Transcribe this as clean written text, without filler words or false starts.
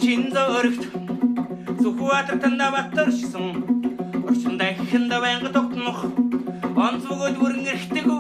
шин зөрөгт Сүхбаатар танда батаршсан Орчиндаа ихэндээ байнга тогтнох Онц бөгөөд бүрэн эрхтэг